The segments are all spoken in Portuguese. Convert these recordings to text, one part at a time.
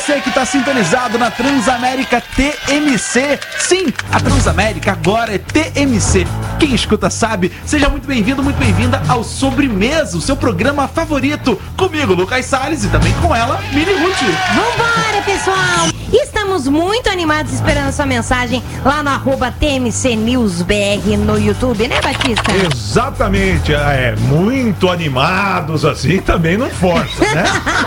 você que está sintonizado na Transamérica TMC. Sim, a Transamérica agora é TMC. Quem escuta sabe. Seja muito bem-vindo, muito bem-vinda ao Sobremesa, o seu programa favorito. Comigo, Lucas Salles, e também com ela, Mini Ruth. Vambora, pessoal! Estamos muito animados esperando a sua mensagem lá no @TMCNewsBR no YouTube, né, Batista? Exatamente, muito animados assim, também não força, né?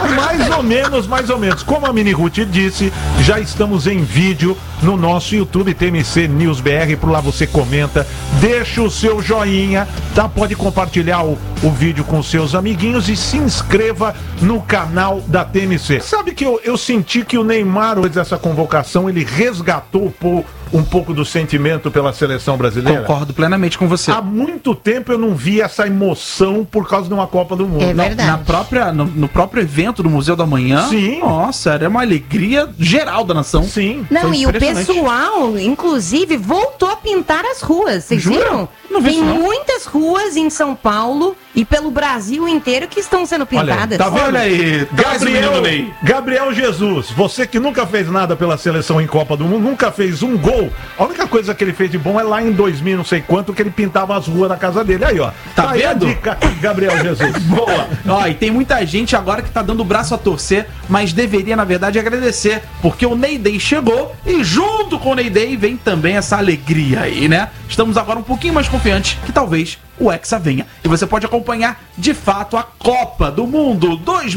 Mais ou menos. Como a Mini Ruth disse, já estamos em vídeo no nosso YouTube TMC News BR, por lá você comenta, deixa o seu joinha, tá? Pode compartilhar o vídeo com seus amiguinhos e se inscreva no canal da TMC. Sabe que eu senti que o Neymar, antes dessa convocação, ele resgatou um pouco do sentimento pela seleção brasileira? Concordo plenamente com você. Há muito tempo eu não vi essa emoção por causa de uma Copa do Mundo. É verdade. No próprio evento do Museu da Manhã. Sim. Nossa, era uma alegria geral da nação. Sim. Não, Foi e o impressionante. pessoal, inclusive, voltou a pintar as ruas. Vocês Jura? viram? Não vi Tem isso, não. muitas ruas em São Paulo e pelo Brasil inteiro que estão sendo pintadas. Tá vendo? Olha aí, traz o menino Ney. Gabriel Jesus, você que nunca fez nada pela seleção em Copa do Mundo, nunca fez um gol. A única coisa que ele fez de bom é lá em 2000, não sei quanto, que ele pintava as ruas da casa dele. Aí, ó. Tá aí a vendo? dica, Gabriel Jesus. Boa. Ó, e tem muita gente agora que tá dando o braço a torcer, mas deveria, na verdade, agradecer, porque o Ney Day chegou e junto com o Ney Day vem também essa alegria aí, né? Estamos agora um pouquinho mais confiantes que talvez o Hexa venha. E você pode acompanhar, de fato, a Copa do Mundo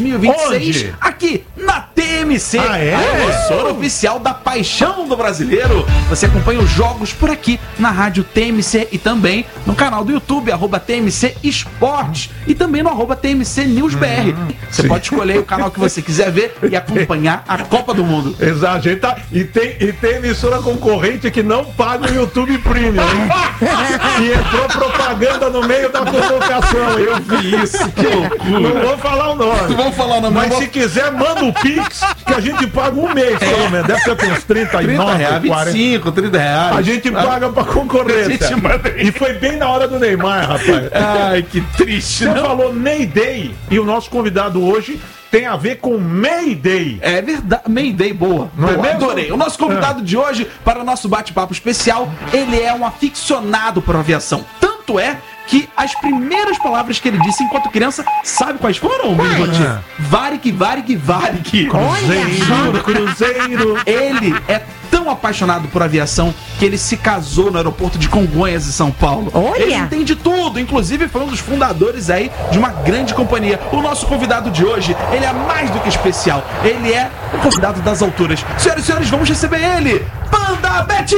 2026 Onde? aqui na TMC, Ah, é? a emissora oficial da paixão do brasileiro. Você acompanha os jogos por aqui na rádio TMC e também no canal do YouTube, @TMC Esportes, e também no @TMC News BR. Você sim. pode escolher o canal que você quiser ver e acompanhar a Copa do Mundo. Exato, gente, tá? E tem emissora concorrente que não paga o YouTube Premium, hein? E entrou propaganda no meio da convocação. Eu vi isso, que loucura. Não vou falar o nome. Não vamos falar o nome, Mas não. se quiser, manda o Pix, que a gente paga um mês, pelo menos. Deve ter uns 39, R$30, 40. 25, R$30. A gente paga pra concorrência. A gente manda aí. E foi bem na hora do Neymar, rapaz. Ai, que triste, Você não? falou Ney Day e o nosso convidado hoje tem a ver com Mayday. É verdade, Mayday, boa. Não é Boa, mesmo? adorei. O nosso convidado de hoje, para o nosso bate-papo especial, ele é um aficionado por aviação. Tanto é que as primeiras palavras que ele disse enquanto criança, sabe quais foram, Minigote? Varig, varig, varig. Cruzeiro. Ele é tão apaixonado por aviação que ele se casou no aeroporto de Congonhas, em São Paulo. Olha! Ele entende tudo, inclusive foi um dos fundadores aí de uma grande companhia. O nosso convidado de hoje, ele é mais do que especial. Ele é o convidado das alturas. Senhoras e senhores, vamos receber ele, Panda Betim!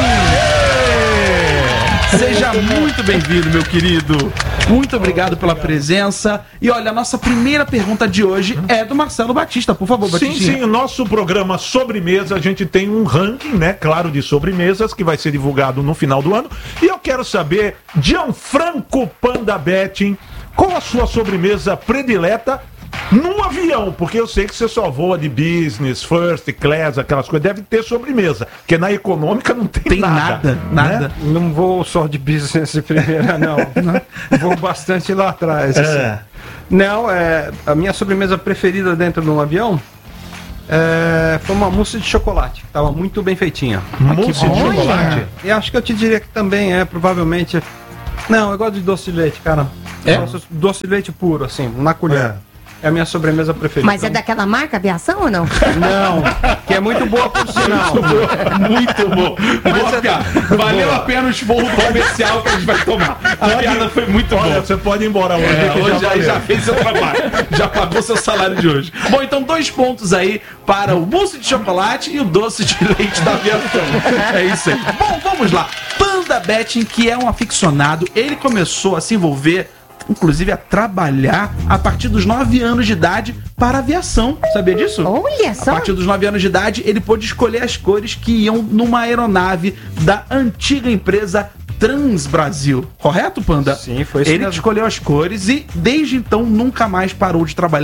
Seja muito bem-vindo, meu querido. Muito obrigado pela presença. E olha, a nossa primeira pergunta de hoje é do Marcelo Batista. Por favor, Sim, Batista. sim, o nosso programa Sobremesa, a gente tem um ranking, né, claro, de sobremesas que vai ser divulgado no final do ano. E eu quero saber, Gianfranco Panda Betting, qual a sua sobremesa predileta no avião? Porque eu sei que você só voa de business, first class, aquelas coisas. Deve ter sobremesa, porque na econômica não tem nada. Nada. Né? Não vou só de business de primeira, não. Vou bastante lá atrás. assim. Não, a minha sobremesa preferida dentro de um avião foi uma mousse de chocolate. Estava muito bem feitinha. Mousse de Olha! chocolate. E acho que eu te diria que também provavelmente... Não, eu gosto de doce de leite, cara. É? Eu gosto de doce de leite puro, assim, na colher. É a minha sobremesa preferida. Mas é daquela marca aviação ou não? Não, que é muito boa por sinal. Muito bom. Boa, valeu a pena o esporro comercial que a gente vai tomar. A piada foi muito Olha, boa. você pode ir embora hoje. que Hoje aí valeu. já fez seu trabalho. Já pagou seu salário de hoje. Bom, então 2 pontos aí para o mousse de chocolate e o doce de leite da aviação. É isso aí. Bom, vamos lá. Panda Betting, que é um aficionado, ele começou a se envolver, inclusive a trabalhar a partir dos 9 anos de idade para a aviação. Sabia disso? Olha A só. partir dos 9 anos de idade, ele pôde escolher as cores que iam numa aeronave da antiga empresa Transbrasil. Correto, Panda? Sim, foi isso Ele mesmo. escolheu as cores e, desde então, nunca mais parou de trabalhar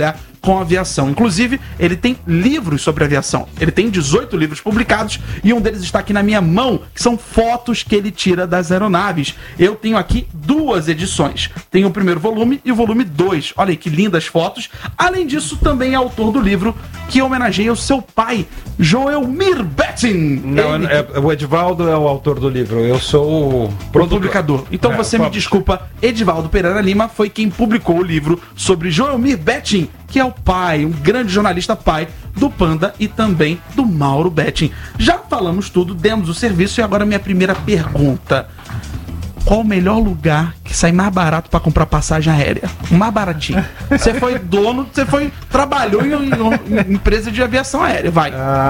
com aviação. Inclusive, ele tem livros sobre aviação. Ele tem 18 livros publicados e um deles está aqui na minha mão, que são fotos que ele tira das aeronaves. Eu tenho aqui 2 edições. Tem o primeiro volume e o volume 2. Olha aí que lindas fotos. Além disso, também é autor do livro que homenageia o seu pai, Joelmir Betting. Não, o Edivaldo é o autor do livro, eu sou o publicador. Então você me desculpa, Edivaldo Pereira Lima foi quem publicou o livro sobre Joelmir Betting, que é o pai, um grande jornalista pai do Panda e também do Mauro Betting. Já falamos tudo, demos o serviço e agora minha primeira pergunta. Qual o melhor lugar que sai mais barato para comprar passagem aérea? Mais baratinho. Você foi dono, trabalhou em empresa de aviação aérea, vai.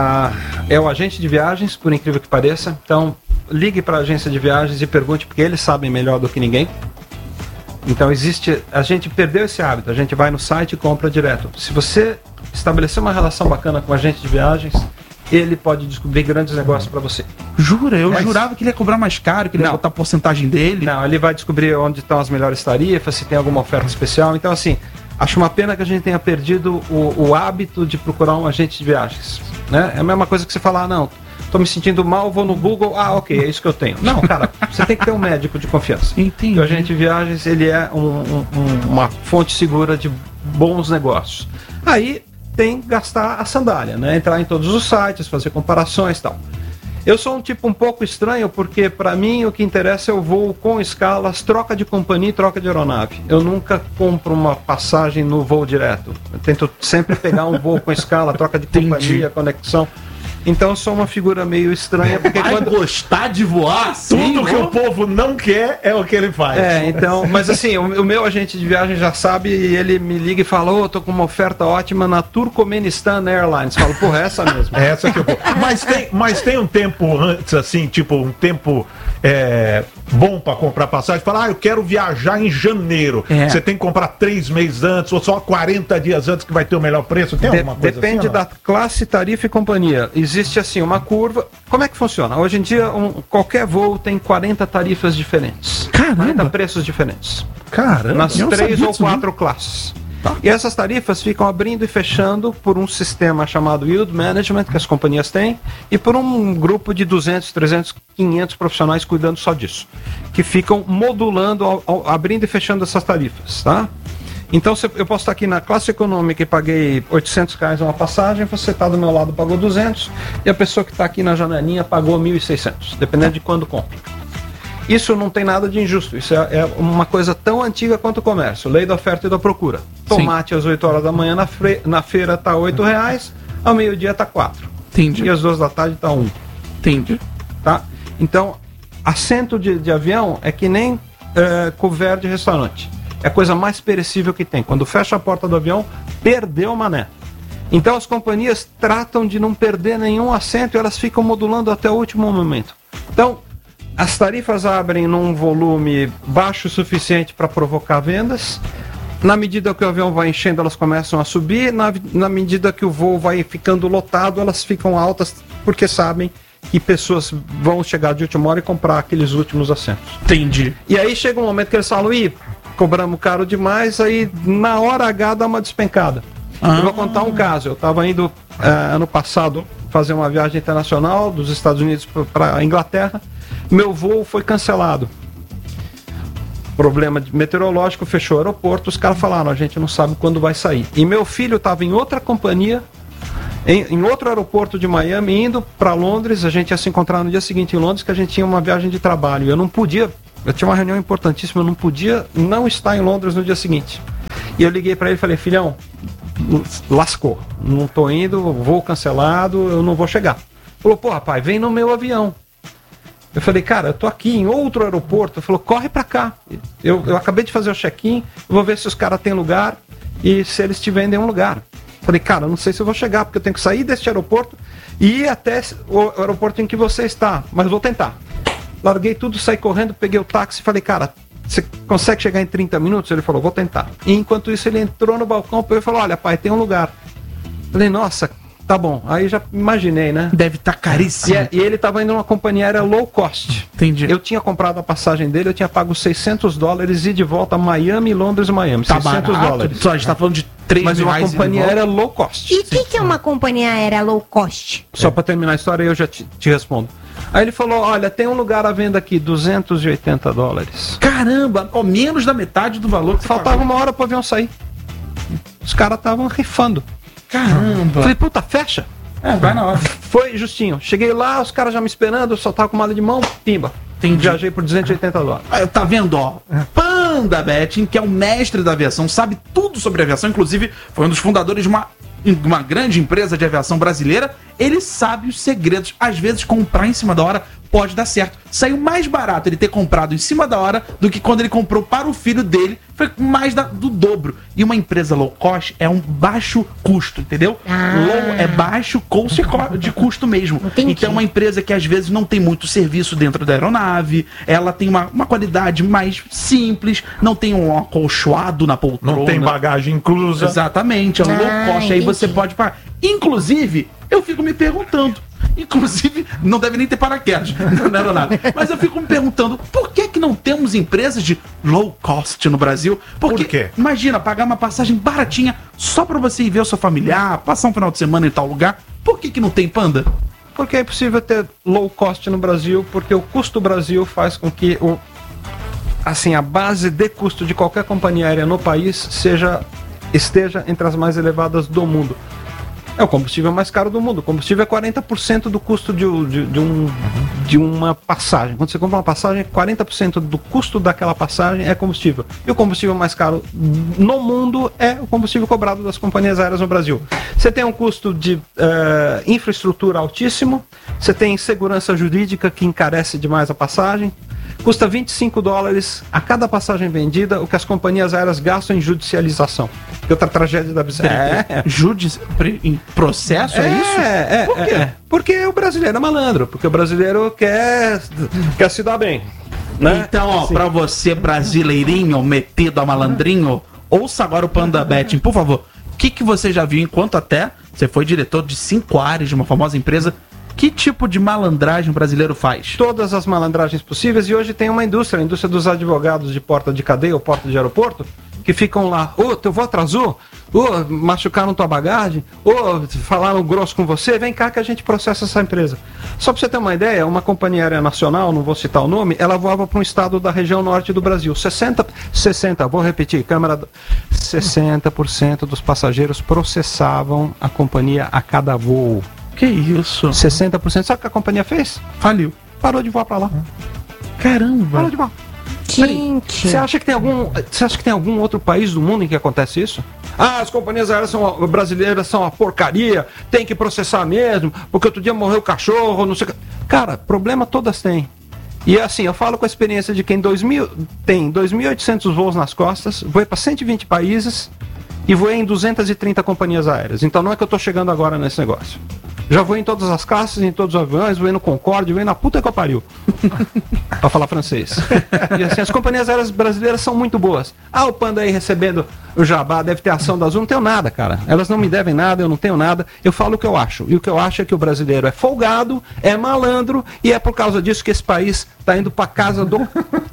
É o agente de viagens, por incrível que pareça. Então, ligue para a agência de viagens e pergunte, porque eles sabem melhor do que ninguém. Então, a gente perdeu esse hábito, a gente vai no site e compra direto. Se você estabelecer uma relação bacana com o agente de viagens, ele pode descobrir grandes negócios para você. Jura? Eu jurava que ele ia cobrar mais caro, que ele ia botar a porcentagem dele. Não, ele vai descobrir onde estão as melhores tarifas, se tem alguma oferta especial. Então, assim, acho uma pena que a gente tenha perdido o hábito de procurar um agente de viagens. Né? É a mesma coisa que você falar, não, tô me sentindo mal, vou no Google, ok, é isso que eu tenho. Não, cara, você tem que ter um médico de confiança. Entendi. O agente de viagens, ele é uma fonte segura de bons negócios. Aí tem que gastar a sandália, né? Entrar em todos os sites, fazer comparações e tal. Eu sou um tipo um pouco estranho, porque para mim o que interessa é o voo com escalas, troca de companhia e troca de aeronave. Eu nunca compro uma passagem no voo direto. Eu tento sempre pegar um voo com escala, troca de companhia, conexão. Então eu sou uma figura meio estranha, porque quando gostar de voar, assim, tudo que o povo não quer é o que ele faz. Então, mas assim, o meu agente de viagem já sabe, e ele me liga e fala, tô com uma oferta ótima na Turkmenistan Airlines. Falo, porra, é essa mesmo. É essa que eu vou. Mas tem um tempo antes, assim, tipo, um tempo bom para comprar passagem. Fala, eu quero viajar em janeiro. Você tem que comprar 3 meses antes, ou só 40 dias antes que vai ter o melhor preço? Tem alguma coisa depende assim, da classe, tarifa e companhia. Existe assim uma curva. Como é que funciona? Hoje em dia, qualquer voo tem 40 tarifas diferentes. Caramba! 40 preços diferentes. Caramba! Nas 3 ou 4 classes. Tá. E essas tarifas ficam abrindo e fechando por um sistema chamado Yield Management, que as companhias têm, e por um grupo de 200, 300, 500 profissionais cuidando só disso, que ficam modulando, abrindo e fechando essas tarifas, tá? Então, eu posso estar aqui na classe econômica e paguei R$800 uma passagem, você está do meu lado pagou 200, e a pessoa que está aqui na janelinha pagou 1.600, dependendo de quando compra. Isso não tem nada de injusto, isso é uma coisa tão antiga quanto o comércio, lei da oferta e da procura. Tomate Sim. às 8 horas da manhã na feira está R$8, ao meio-dia está 4. Entendi. E às 2 da tarde está 1. Entendi. Tá? Então, assento de avião é que nem couvert de restaurante. É a coisa mais perecível que tem. Quando fecha a porta do avião, perdeu o mané. Então as companhias tratam de não perder nenhum assento e elas ficam modulando até o último momento. Então, as tarifas abrem num volume baixo o suficiente para provocar vendas. Na medida que o avião vai enchendo, elas começam a subir. Na medida que o voo vai ficando lotado, elas ficam altas porque sabem que pessoas vão chegar de última hora e comprar aqueles últimos assentos. Entendi. E aí chega um momento que eles falam, cobramos caro demais, aí na hora H dá uma despencada. Eu vou contar um caso. Eu estava indo ano passado fazer uma viagem internacional dos Estados Unidos para a Inglaterra. Meu voo foi cancelado. Problema meteorológico, fechou o aeroporto. Os caras falaram, a gente não sabe quando vai sair. E meu filho estava em outra companhia, em outro aeroporto de Miami, indo para Londres. A gente ia se encontrar no dia seguinte em Londres, que a gente tinha uma viagem de trabalho. Eu não podia, eu tinha uma reunião importantíssima, eu não podia não estar em Londres no dia seguinte. E eu liguei para ele e falei, filhão, lascou, não tô indo, voo cancelado, eu não vou chegar. Falou, pô, rapaz, vem no meu avião. Eu falei, cara, eu tô aqui em outro aeroporto. Ele falou, corre pra cá. Eu acabei de fazer o check-in, vou ver se os caras têm lugar e se eles te vendem um lugar. Eu falei, cara, não sei se eu vou chegar, porque eu tenho que sair deste aeroporto e ir até o aeroporto em que você está, mas vou tentar. Larguei tudo, saí correndo, peguei o táxi e falei, cara, você consegue chegar em 30 minutos? Ele falou, vou tentar. E enquanto isso ele entrou no balcão e falou, olha pai, tem um lugar. Eu falei, nossa, tá bom. Aí já imaginei, né? Deve estar caríssimo. E ele estava indo numa companhia aérea low cost. Entendi. Eu tinha comprado a passagem dele, eu tinha pago $600 e de volta a Miami, Londres e Miami. Tá $600. Só a gente tá falando de 3 Mas mil uma reais companhia aérea low cost. E o que é uma companhia aérea low cost? Só para terminar a história, eu já te respondo. Aí ele falou, olha, tem um lugar à venda aqui, $280. Caramba, menos da metade do valor que você Faltava pagou. uma hora pro avião sair. Os caras estavam rifando. Caramba. Falei, puta, fecha. Vai na hora. Foi justinho. Cheguei lá, os caras já me esperando, eu só tava com mala de mão, pimba. Entendi. Viajei por $280. Tá vendo, ó? Panda Betting, que é o mestre da aviação, sabe tudo sobre aviação, inclusive foi um dos fundadores de uma grande empresa de aviação brasileira. Ele sabe os segredos. Às vezes, comprar em cima da hora pode dar certo. Saiu mais barato ele ter comprado em cima da hora do que quando ele comprou para o filho dele. Foi mais do dobro. E uma empresa low cost é um baixo custo, entendeu? Low é baixo de custo mesmo. Entendi. Então é uma empresa que às vezes não tem muito serviço dentro da aeronave, ela tem uma qualidade mais simples, não tem um acolchoado na poltrona. Não tem bagagem inclusa. Exatamente, é um low cost, aí entendi. você pode pagar. Inclusive, eu fico me perguntando, não deve nem ter paraquedas na aeronave, mas eu fico me perguntando, por que não temos empresas de low cost no Brasil? Porque, Por quê? imagina, pagar uma passagem baratinha só pra você ir ver o seu familiar, passar um final de semana em tal lugar, por que não tem, Panda? Porque é possível ter low cost no Brasil, porque o custo do Brasil faz com que a base de custo de qualquer companhia aérea no país esteja entre as mais elevadas do mundo. É o combustível mais caro do mundo. O combustível é 40% do custo de uma passagem. Quando você compra uma passagem, 40% do custo daquela passagem é combustível. E o combustível mais caro no mundo é o combustível cobrado das companhias aéreas no Brasil. Você tem um custo de infraestrutura altíssimo, você tem segurança jurídica que encarece demais a passagem, custa $25 a cada passagem vendida, o que as companhias aéreas gastam em judicialização. Que outra tragédia da vida. Em processo, é isso? Por quê? Porque o brasileiro é malandro, porque o brasileiro quer se dar bem. Né? Então, ó, pra você brasileirinho, metido a malandrinho, ouça agora o Panda Betting, por favor. O que você já viu enquanto até você foi diretor de 5 áreas de uma famosa empresa? Que tipo de malandragem o brasileiro faz? Todas as malandragens possíveis, e hoje tem uma indústria, a indústria dos advogados de porta de cadeia ou porta de aeroporto, que ficam lá, teu voo atrasou, machucaram tua bagagem, falaram grosso com você, vem cá que a gente processa essa empresa. Só pra você ter uma ideia, uma companhia aérea nacional, não vou citar o nome, ela voava para um estado da região norte do Brasil. 60, vou repetir, 60% dos passageiros processavam a companhia a cada voo. Que isso? 60%. Sabe o que a companhia fez? Faliu. Parou de voar pra lá. Caramba. Parou de voar. Gente. Você acha que tem algum outro país do mundo em que acontece isso? As companhias aéreas brasileiras são uma porcaria, tem que processar mesmo, porque outro dia morreu o cachorro, não sei o que. Cara, problema todas têm. E assim, eu falo com a experiência de quem tem 2.800 voos nas costas, voei para 120 países e voei em 230 companhias aéreas. Então não é que eu tô chegando agora nesse negócio. Já voei em todas as classes, em todos os aviões, voei no Concorde, voei na puta que eu pariu. Pra falar francês. E assim, as companhias aéreas brasileiras são muito boas. O Panda aí recebendo o jabá, deve ter ação da Azul, não tenho nada, cara. Elas não me devem nada, eu não tenho nada. Eu falo o que eu acho. E o que eu acho é que o brasileiro é folgado, é malandro, e é por causa disso que esse país tá indo pra casa do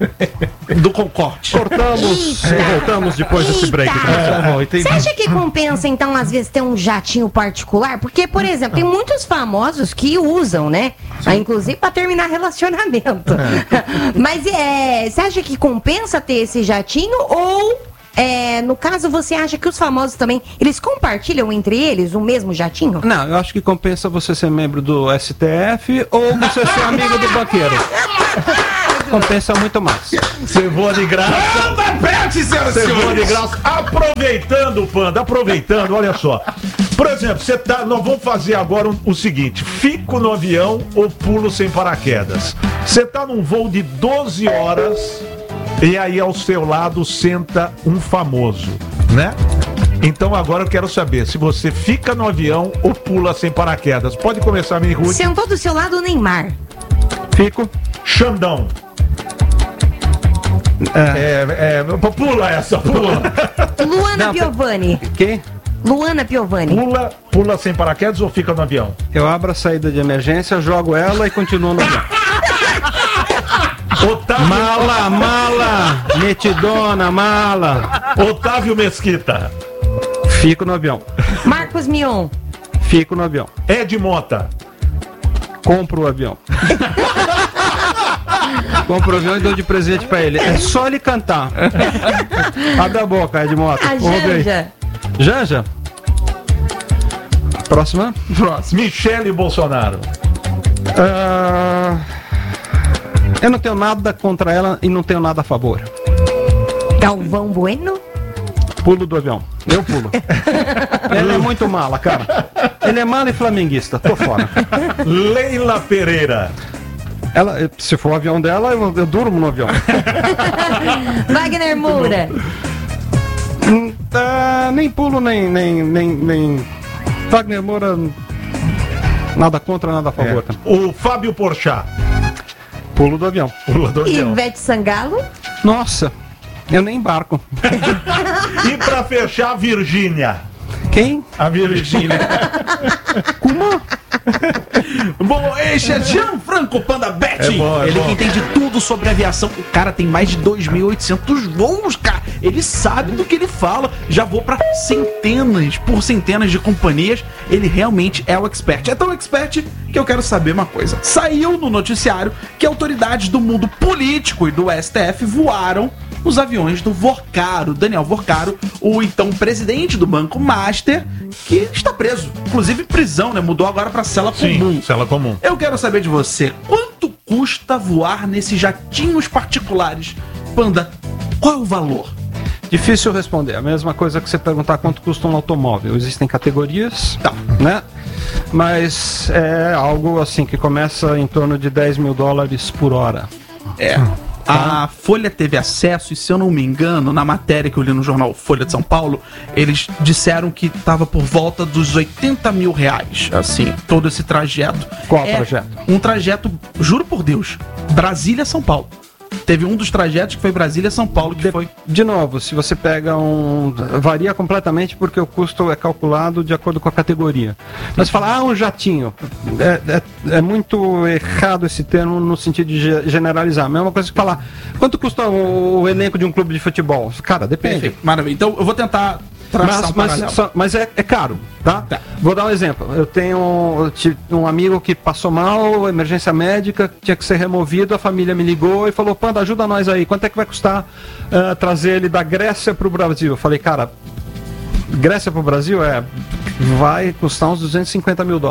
Concorde. Cortamos e voltamos depois desse break. Você acha que compensa, então, às vezes, ter um jatinho particular? Porque, por exemplo, tem muitos famosos que usam, né? Inclusive pra terminar relacionamento. Mas você acha que compensa ter esse jatinho? Ou, no caso, você acha que os famosos também, eles compartilham entre eles o mesmo jatinho? Não, eu acho que compensa você ser membro do STF ou você ser amigo do banqueiro. Compensa muito mais. Você voa de graça. Você voa de graça. Aproveitando, Panda, olha só. Por exemplo, nós vamos fazer agora o seguinte: fico no avião ou pulo sem paraquedas. Você tá num voo de 12 horas e aí ao seu lado senta um famoso, né? Então agora eu quero saber se você fica no avião ou pula sem paraquedas. Pode começar, Mini Ruth. Sentou do seu lado o Neymar. Fico. Xandão. Pula essa, pula. Luana Não, Piovani. Quem? Luana Piovani. Pula sem paraquedas ou fica no avião? Eu abro a saída de emergência, jogo ela e continuo no avião. Mala, metidona, mala. Otávio Mesquita. Fico no avião. Marcos Mion. Fico no avião. Ed Mota. Compro o avião. Compro o avião e dou de presente pra ele. É só ele cantar. Abre a boca, Ed Mota. A Janja. Janja? Próxima? Michele Bolsonaro. Eu não tenho nada contra ela e não tenho nada a favor. Galvão Bueno. Pulo do avião. Eu pulo. Ele é muito mala, cara. Ele é mala e flamenguista. Tô fora. Leila Pereira. Ela, se for o avião dela, eu durmo no avião. Wagner Moura. Nem pulo, nem. Wagner Moura. Nada contra, nada a favor. O Fábio Porchat. Pulo do avião. Pula do avião. Ivete Sangalo. Nossa, eu nem embarco. E pra fechar, Virgínia. Quem? A Virgínia. Kuma? Bom, este é Gianfranco Panda Betting. Ele que entende tudo sobre aviação. O cara tem mais de 2.800 voos, cara. Ele sabe do que ele fala. Já voou pra centenas de companhias. Ele realmente é o expert. É tão expert que eu quero saber uma coisa. Saiu no noticiário que autoridades do mundo político e do STF voaram nos aviões do Vorcaro, Daniel Vorcaro, o então presidente do Banco Master, que está preso. Inclusive prisão, né? Mudou agora para cela comum. Sim, cela comum. Eu quero saber de você, quanto custa voar nesses jatinhos particulares? Panda, qual é o valor? Difícil responder. A mesma coisa que você perguntar quanto custa um automóvel. Existem categorias, né? Mas é algo assim que começa em torno de $10 mil por hora. A Folha teve acesso, e se eu não me engano, na matéria que eu li no jornal Folha de São Paulo, eles disseram que estava por volta dos R$80 mil, assim, todo esse trajeto. Qual trajeto? Um trajeto, juro por Deus, Brasília-São Paulo. Teve um dos trajetos que foi Brasília-São Paulo, que foi... De novo, se você pega varia completamente porque o custo é calculado de acordo com a categoria. Mas falar, um jatinho, é muito errado esse termo no sentido de generalizar. A mesma coisa que falar, quanto custa o elenco de um clube de futebol? Cara, depende. Perfeito, maravilha. Então eu vou tentar traçar um paralelo. Mas é caro, tá? Vou dar um exemplo. Eu tenho um amigo que passou mal, emergência médica, tinha que ser removido, a família me ligou e falou, Panda, ajuda nós aí, quanto é que vai custar trazer ele da Grécia pro Brasil? Eu falei, cara, Grécia pro Brasil vai custar uns $250 mil.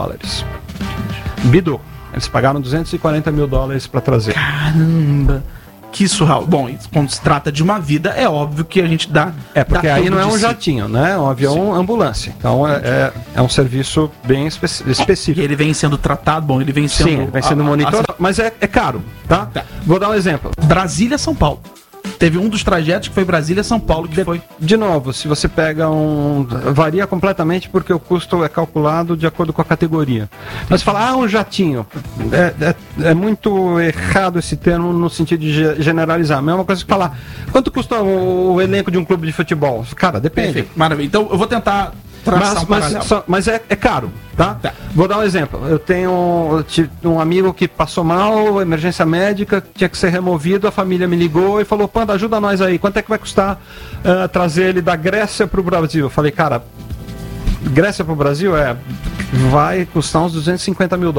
Bidu. Eles pagaram $240 mil para trazer. Caramba! Que surreal. Bom, quando se trata de uma vida, é óbvio que a gente dá... porque aí não é um jatinho, né? É um avião ambulância. Então é um serviço bem específico. E ele vem sendo tratado, ele vem sendo... Sim, vem sendo monitorado, mas é caro, tá? Vou dar um exemplo. Brasília-São Paulo. Teve um dos trajetos que foi Brasília-São Paulo, que foi... De novo, se você pega varia completamente porque o custo é calculado de acordo com a categoria. Mas falar, um jatinho, é muito errado esse termo no sentido de generalizar. A mesma coisa que falar, quanto custa o elenco de um clube de futebol? Cara, depende. Perfeito, maravilha. Então eu vou tentar... Mas é caro, tá? Vou dar um exemplo. Eu tenho um amigo que passou mal, emergência médica, tinha que ser removido, a família me ligou e falou, Panda, ajuda nós aí, quanto é que vai custar trazer ele da Grécia pro Brasil? Eu falei, cara, Grécia pro Brasil vai custar uns $250 mil.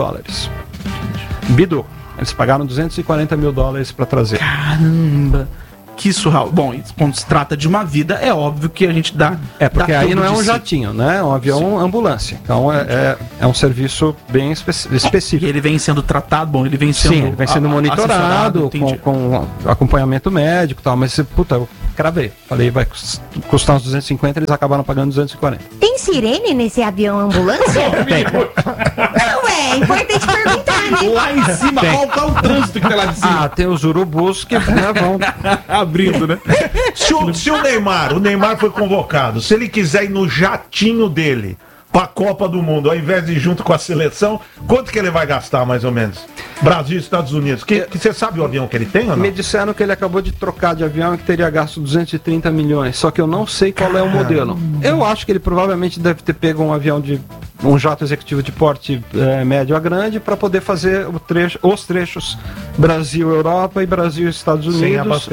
Bidu. Eles pagaram $240 mil para trazer. Caramba! Que surreal. Bom, quando se trata de uma vida, é óbvio que a gente dá... porque aí não é um jatinho, né? É um avião ambulância. Então é um serviço bem específico. E ele vem sendo tratado, ele vem sendo... Sim, ele vem sendo monitorado, com acompanhamento médico e tal. Mas, eu cravei. Falei, vai custar uns 250, eles acabaram pagando 240. Tem sirene nesse avião ambulância? Tem. Não, é importante perguntar, né? Lá em cima, qual o trânsito que tá lá de cima? Tem os urubus que vão... abrindo, né? Se o Neymar foi convocado, se ele quiser ir no jatinho dele pra Copa do Mundo, ao invés de ir junto com a seleção, quanto que ele vai gastar, mais ou menos? Brasil e Estados Unidos. Que você sabe o avião que ele tem ou não? Me disseram que ele acabou de trocar de avião e que teria gasto 230 milhões, só que eu não sei qual é o modelo. Eu acho que ele provavelmente deve ter pego um avião um jato executivo de porte médio a grande para poder fazer os trechos Brasil-Europa e Brasil-Estados Unidos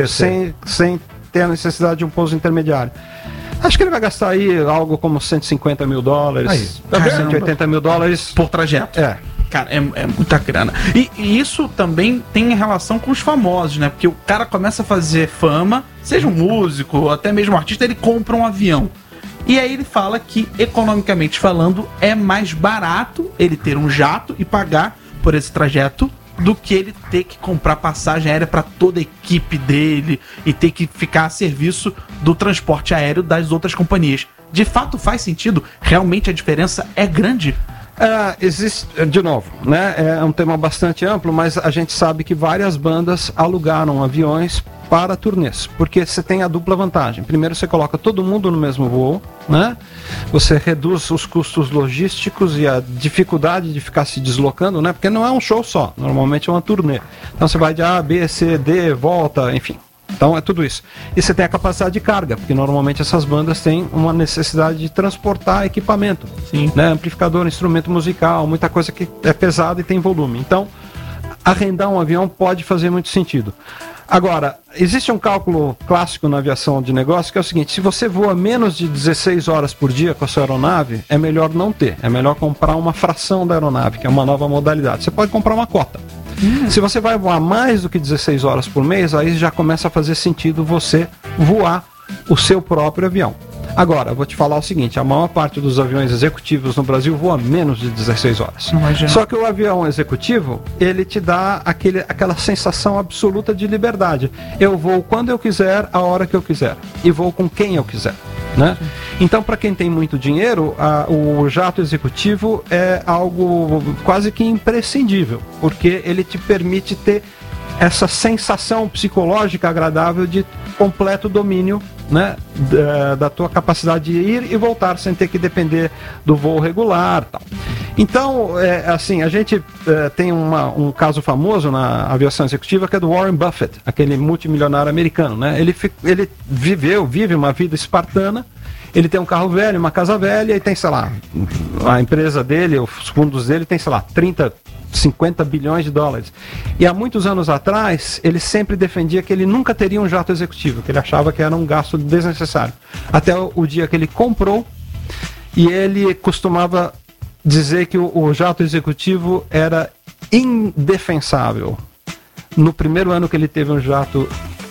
sem ter a necessidade de um pouso intermediário. Acho que ele vai gastar aí algo como 150 mil dólares, 180 mil dólares por trajeto. Cara, é muita grana. E isso também tem relação com os famosos, né? Porque o cara começa a fazer fama, seja um músico ou até mesmo um artista, ele compra um avião. E aí ele fala que, economicamente falando, é mais barato ele ter um jato e pagar por esse trajeto do que ele ter que comprar passagem aérea para toda a equipe dele e ter que ficar a serviço do transporte aéreo das outras companhias. De fato faz sentido? Realmente a diferença é grande? Existe, de novo, né? É um tema bastante amplo, mas a gente sabe que várias bandas alugaram aviões para turnês, porque você tem a dupla vantagem. Primeiro, você coloca todo mundo no mesmo voo, né? Você reduz os custos logísticos e a dificuldade de ficar se deslocando, né? Porque não é um show só, normalmente é uma turnê. Então você vai de A, B, C, D, volta, enfim. Então é tudo isso. E você tem a capacidade de carga, porque normalmente essas bandas têm uma necessidade de transportar equipamento. Sim. Né? Amplificador, instrumento musical, muita coisa que é pesada e tem volume. Então, arrendar um avião pode fazer muito sentido. Agora, existe um cálculo clássico na aviação de negócio que é o seguinte: se você voa menos de 16 horas por dia com a sua aeronave, é melhor não ter. É melhor comprar uma fração da aeronave, que é uma nova modalidade. Você pode comprar uma cota. Se você vai voar mais do que 16 horas por mês, aí já começa a fazer sentido você voar o seu próprio avião. Agora, vou te falar o seguinte: a maior parte dos aviões executivos no Brasil voa menos de 16 horas. Só que o avião executivo, ele te dá aquela sensação absoluta de liberdade. Eu vou quando eu quiser, a hora que eu quiser. E vou com quem eu quiser. Né? Então, para quem tem muito dinheiro, o jato executivo é algo quase que imprescindível, porque ele te permite ter essa sensação psicológica agradável de completo domínio, né, da tua capacidade de ir e voltar sem ter que depender do voo regular, tal. Então, assim, a gente tem um caso famoso na aviação executiva que é do Warren Buffett, aquele multimilionário americano, né? Ele vive uma vida espartana. Ele tem um carro velho, uma casa velha e tem, sei lá, a empresa dele, os fundos dele tem, sei lá, 30, 50 bilhões de dólares. E há muitos anos atrás, ele sempre defendia que ele nunca teria um jato executivo, que ele achava que era um gasto desnecessário. Até o dia que ele comprou, e ele costumava dizer que o jato executivo era indefensável. No primeiro ano que ele teve um jato...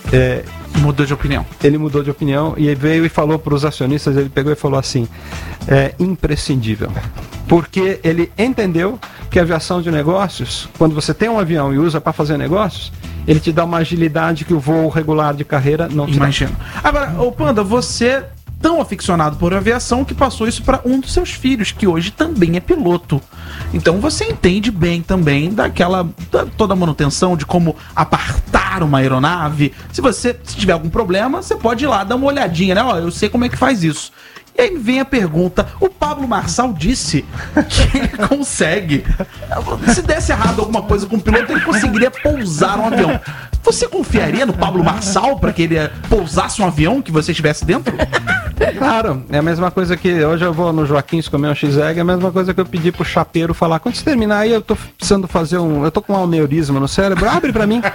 Mudou de opinião. Ele mudou de opinião e veio e falou para os acionistas, ele pegou e falou assim: é imprescindível. Porque ele entendeu que a aviação de negócios, quando você tem um avião e usa para fazer negócios, ele te dá uma agilidade que o voo regular de carreira não te dá. Imagino. Agora, ô Panda, você tão aficionado por aviação que passou isso para um dos seus filhos, que hoje também é piloto. Então você entende bem também toda a manutenção, de como apartar uma aeronave. Se tiver algum problema, você pode ir lá dar uma olhadinha, né? Ó, eu sei como é que faz isso. E aí vem a pergunta: o Pablo Marçal disse que ele consegue. Se desse errado alguma coisa com o piloto, ele conseguiria pousar um avião. Você confiaria no Pablo Marçal para que ele pousasse um avião que você estivesse dentro? Claro, é a mesma coisa que hoje eu vou no Joaquins comer um X-Egg, é a mesma coisa que eu pedi pro chapeiro falar: quando você terminar aí, eu tô precisando fazer eu tô com um aneurisma no cérebro, abre pra mim.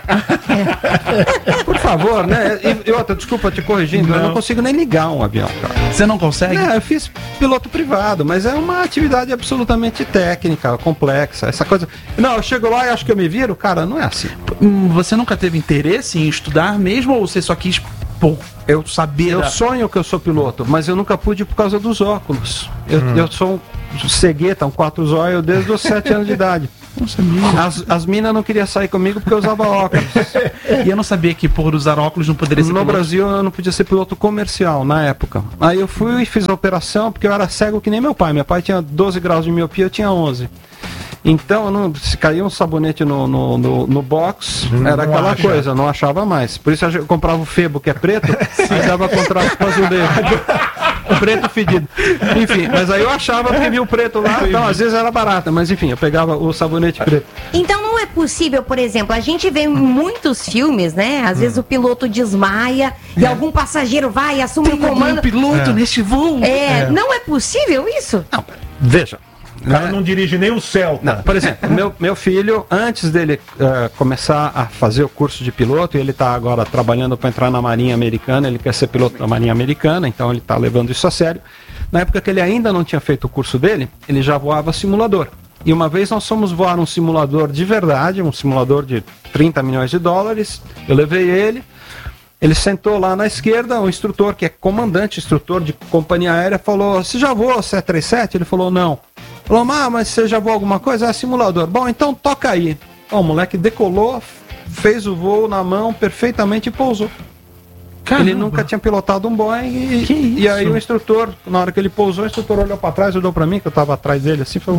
Por favor, né? E outra, desculpa te corrigindo, eu não consigo nem ligar um avião, cara. Você não consegue? Eu fiz piloto privado, mas é uma atividade absolutamente técnica, complexa, essa coisa. Não, eu chego lá e acho que eu me viro, cara, não é assim. Você nunca teve interesse em estudar mesmo, ou você só quis eu sabia? Eu sonho que eu sou piloto, mas eu nunca pude por causa dos óculos. Eu sou um cegueta, um 4 zóio desde os 7 anos de idade. Não sabia. As minas não queriam sair comigo porque eu usava óculos. E eu não sabia que por usar óculos não poderia ser piloto. No Brasil eu não podia ser piloto comercial na época. Aí eu fui e fiz a operação porque eu era cego que nem meu pai. Meu pai tinha 12 graus de miopia, eu tinha 11. Então, se caía um sabonete no box, era aquela coisa, eu não achava mais. Por isso eu comprava o Febo, que é preto, aí dava contraste com o azulejo. preto fedido. Enfim, mas aí eu achava porque vi o preto lá, então às vezes era barata, mas enfim, eu pegava o sabonete preto. Então não é possível, por exemplo, a gente vê em muitos filmes, né? Às vezes o piloto desmaia e algum passageiro vai e assume o comando. Piloto neste voo. Não é possível isso? Não, veja. O cara não dirige nem o Celta. Não, por exemplo, meu filho, antes dele começar a fazer o curso de piloto, ele está agora trabalhando para entrar na Marinha Americana, ele quer ser piloto da Marinha Americana, então ele está levando isso a sério. Na época que ele ainda não tinha feito o curso dele, ele já voava simulador. E uma vez nós fomos voar um simulador de verdade, um simulador de 30 milhões de dólares, eu levei ele sentou lá na esquerda, o instrutor, que é comandante, instrutor de companhia aérea, falou, você já voou 737? Ele falou, não. Falou, mas você já voou alguma coisa? É simulador. Bom, então toca aí. O moleque decolou, fez o voo na mão perfeitamente e pousou. Caramba. Ele nunca tinha pilotado um Boeing e aí o instrutor, na hora que ele pousou, o instrutor olhou para trás, olhou para mim, que eu estava atrás dele assim, falou,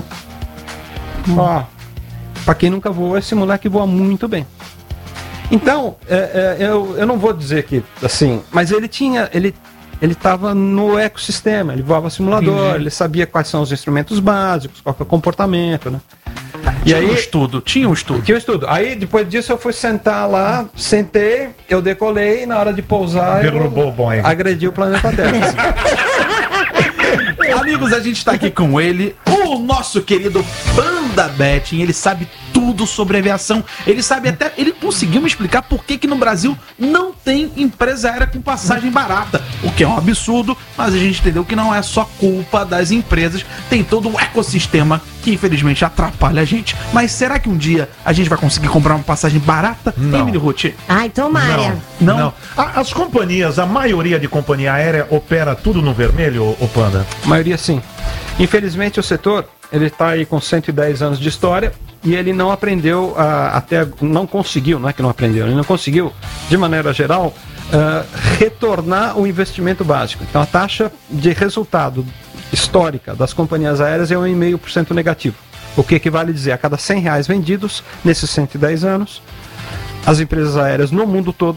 para quem nunca voou, esse moleque voa muito bem. Então, eu não vou dizer que, assim, mas ele estava no ecossistema, ele voava simulador, ele sabia quais são os instrumentos básicos, qual que é o comportamento, né? Tinha um estudo. Tinha um estudo. Aí, depois disso, eu fui sentar lá, sentei, eu decolei, e na hora de pousar, derrubou o Boeing. Agredi o planeta Terra. Amigos, a gente está aqui com ele, o nosso querido Panda Betting. Ele sabe tudo sobre aviação. Ele sabe até... Ele conseguiu me explicar por que no Brasil não tem empresa aérea com passagem barata. O que é um absurdo, mas a gente entendeu que não é só culpa das empresas. Tem todo um ecossistema que infelizmente atrapalha a gente. Mas será que um dia a gente vai conseguir comprar uma passagem barata? Não. Hein, Mini Ruth? Ai, tomara. Não. As companhias, a maioria de companhia aérea opera tudo no vermelho, o Panda? A maioria sim. Infelizmente o setor, ele está aí com 110 anos de história e ele não aprendeu, não conseguiu, não é que não aprendeu, ele não conseguiu, de maneira geral, retornar o investimento básico. Então a taxa de resultado histórica das companhias aéreas é 1,5% negativo. O que equivale a dizer, a cada R$100 vendidos, nesses 110 anos, as empresas aéreas no mundo todo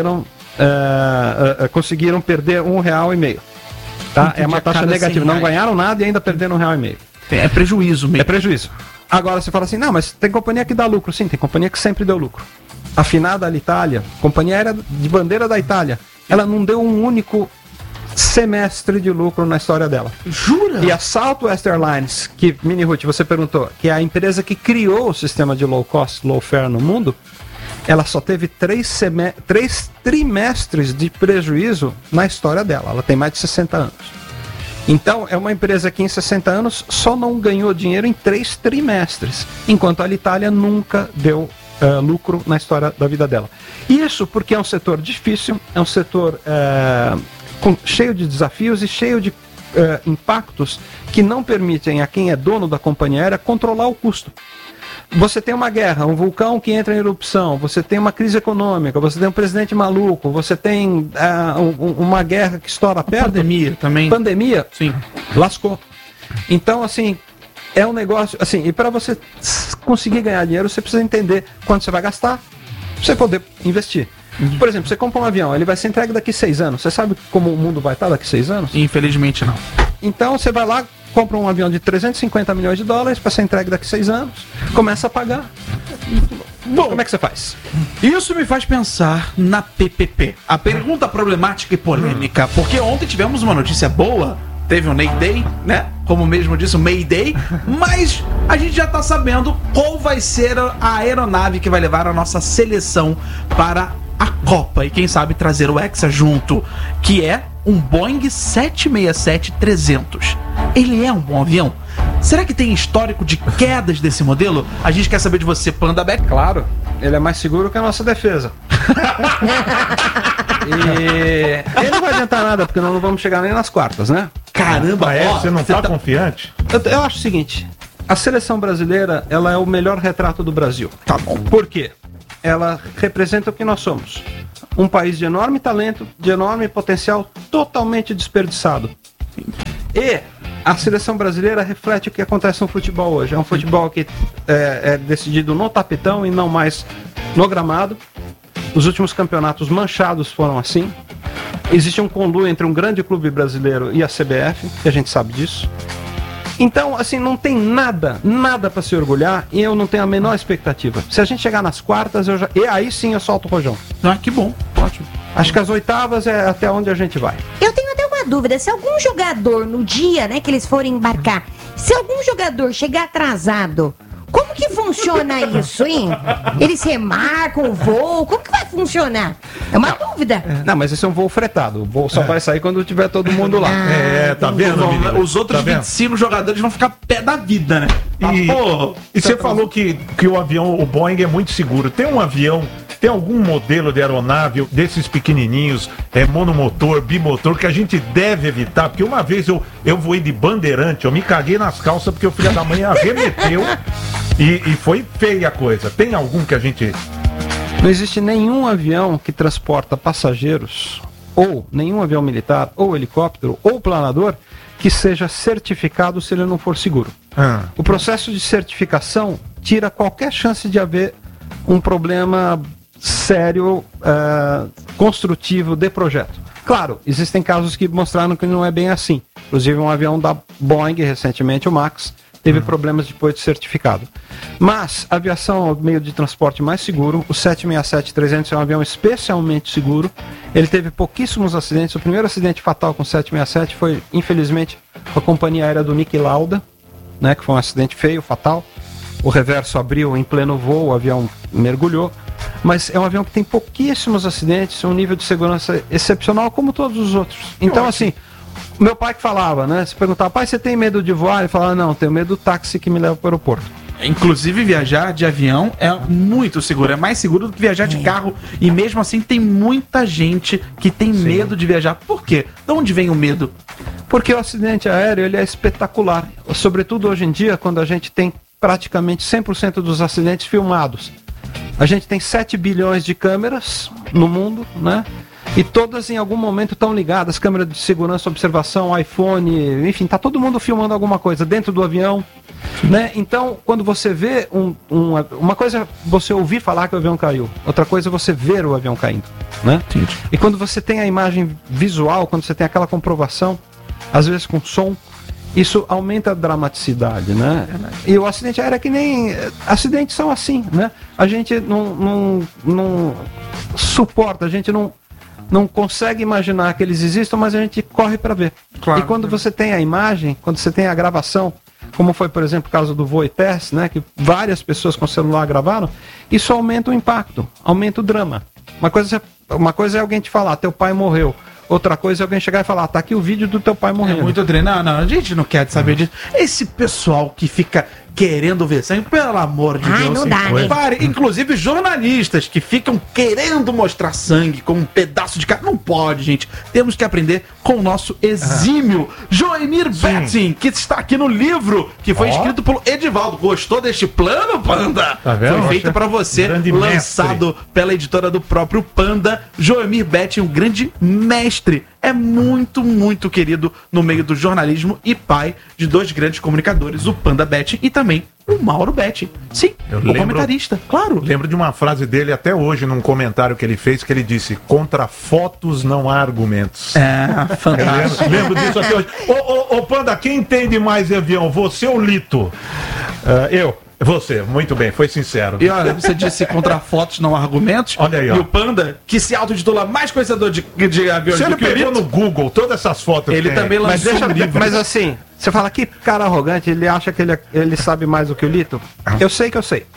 conseguiram perder R$1,5. Tá? É uma taxa negativa. Não ganharam nada e ainda perderam R$1,5. É prejuízo mesmo. É prejuízo. Agora você fala assim, não, mas tem companhia que dá lucro. Sim, tem companhia que sempre deu lucro. A Finada Alitalia, companhia aérea de bandeira da Itália, ela não deu um único semestre de lucro na história dela. Jura? E a Southwest Airlines, que, Mini Ruth, você perguntou, que é a empresa que criou o sistema de low cost, low fare no mundo, ela só teve 3 trimestres de prejuízo na história dela. Ela tem mais de 60 anos. Então, é uma empresa que em 60 anos só não ganhou dinheiro em 3 trimestres, enquanto a Alitalia nunca deu lucro na história da vida dela. Isso porque é um setor difícil, é um setor cheio de desafios e cheio de impactos que não permitem a quem é dono da companhia aérea controlar o custo. Você tem uma guerra, um vulcão que entra em erupção, você tem uma crise econômica, você tem um presidente maluco, você tem uma guerra que estoura perto. Pandemia também. Pandemia? Sim. Lascou. Então, assim, é um negócio, assim, e para você conseguir ganhar dinheiro, você precisa entender quanto você vai gastar, pra você poder investir. Por exemplo, você compra um avião, ele vai ser entregue daqui 6 anos. Você sabe como o mundo vai estar daqui 6 anos? Infelizmente não. Então você vai lá, compra um avião de 350 milhões de dólares para ser entregue daqui 6 anos, começa a pagar. Bom, como é que você faz? Isso me faz pensar na PPP. A pergunta problemática e polêmica, porque ontem tivemos uma notícia boa, teve um Mayday, né? Como mesmo disse, o Mayday, mas a gente já tá sabendo qual vai ser a aeronave que vai levar a nossa seleção para a Copa e quem sabe trazer o Hexa junto, que é um Boeing 767-300. Ele é um bom avião? Será que tem histórico de quedas desse modelo? A gente quer saber de você, Panda Bet. Claro, ele é mais seguro que a nossa defesa. E ele não vai adiantar nada, porque nós não vamos chegar nem nas quartas, né? Caramba, você não tá confiante? Eu acho o seguinte, a seleção brasileira, ela é o melhor retrato do Brasil. Tá bom. Por quê? Ela representa o que nós somos. Um país de enorme talento, de enorme potencial, totalmente desperdiçado. E a seleção brasileira reflete o que acontece no futebol hoje. É um futebol que é decidido no tapetão e não mais no gramado. Os últimos campeonatos manchados foram assim. Existe um conluio entre um grande clube brasileiro e a CBF, que a gente sabe disso. Então, assim, não tem nada para se orgulhar e eu não tenho a menor expectativa. Se a gente chegar nas quartas, e aí sim eu solto o rojão. Ah, que bom, ótimo. Acho que as oitavas é até onde a gente vai. Eu tenho até uma dúvida, se algum jogador, no dia, né, que eles forem embarcar, se algum jogador chegar atrasado, como que funciona isso, hein? Eles remarcam o voo, como que vai funcionar? É uma dúvida. Não, mas esse é um voo fretado. O voo só vai sair quando tiver todo mundo lá. Tá vendo, menino? Os outros Tá vendo? 25 jogadores vão ficar pé da vida, né? E você falou que o avião, o Boeing é muito seguro. Tem um avião, tem algum modelo de aeronave desses pequenininhos, monomotor, bimotor, que a gente deve evitar? Porque uma vez eu voei de Bandeirante, eu me caguei nas calças porque o filho da mãe arremeteu e foi feia a coisa. Tem algum que a gente... Não existe nenhum avião que transporta passageiros, ou nenhum avião militar, ou helicóptero, ou planador, que seja certificado se ele não for seguro. O processo de certificação tira qualquer chance de haver um problema sério, construtivo de projeto. Claro, existem casos que mostraram que não é bem assim. Inclusive um avião da Boeing, recentemente o Max, teve problemas depois de certificado. Mas a aviação é o meio de transporte mais seguro. O 767-300 é um avião especialmente seguro. Ele teve pouquíssimos acidentes. O primeiro acidente fatal com o 767 foi, infelizmente, com a companhia aérea do Niki Lauda, né, que foi um acidente feio, fatal. O reverso abriu em pleno voo, o avião mergulhou. Mas é um avião que tem pouquíssimos acidentes, um nível de segurança excepcional, como todos os outros. Então, assim, meu pai que falava, né? Se perguntava, pai, você tem medo de voar? Ele falava, não, tenho medo do táxi que me leva para o aeroporto. Inclusive, viajar de avião é muito seguro. É mais seguro do que viajar de carro. E mesmo assim, tem muita gente que tem medo de viajar. Por quê? De onde vem o medo? Porque o acidente aéreo, ele é espetacular. Sobretudo hoje em dia, quando a gente tem praticamente 100% dos acidentes filmados. A gente tem 7 bilhões de câmeras no mundo, né? E todas em algum momento estão ligadas, câmera de segurança, observação, iPhone, enfim, tá todo mundo filmando alguma coisa dentro do avião, né? Então, quando você vê uma coisa é você ouvir falar que o avião caiu, outra coisa é você ver o avião caindo, né? Entendi. E quando você tem a imagem visual, quando você tem aquela comprovação, às vezes com som, isso aumenta a dramaticidade, né? E o acidente aéreo é que nem... Acidentes são assim, né? A gente não suporta, a gente não consegue imaginar que eles existam, mas a gente corre para ver. Claro. E quando você tem a imagem, quando você tem a gravação, como foi, por exemplo, o caso do voo ETS, né, que várias pessoas com celular gravaram, isso aumenta o impacto, aumenta o drama. Uma coisa é alguém te falar, teu pai morreu. Outra coisa é alguém chegar e falar, tá aqui o vídeo do teu pai morrendo. É muito treino. Não, a gente não quer saber disso. Esse pessoal que fica querendo ver sangue, pelo amor de Deus. Não dá, né? Pare, inclusive jornalistas que ficam querendo mostrar sangue com um pedaço de carne. Não pode, gente. Temos que aprender com o nosso exímio Joemir Betting, que está aqui no livro, que foi escrito pelo Edivaldo. Gostou deste plano, Panda? Tá vendo? Foi feito para você, Grande lançado pela editora do próprio Panda. Joemir Betting, um grande mestre. É muito, muito querido no meio do jornalismo e pai de 2 grandes comunicadores, o Panda Betting e também o Mauro Betting. Sim, comentarista, claro. Lembro de uma frase dele até hoje, num comentário que ele fez, que ele disse, contra fotos não há argumentos. É, fantástico. Lembro disso até hoje. Ô, Panda, quem entende mais de avião, você ou Lito? Eu. Você, muito bem, foi sincero. E olha, você disse contra fotos não há argumentos. Olha aí, ó. E o Panda, que se autotitula mais conhecedor de aviões Se ele do que o pegou Lito, no Google todas essas fotos, ele também lançou um livro. Mas assim, você fala que cara arrogante, ele acha que ele sabe mais do que o Lito? Eu sei que eu sei.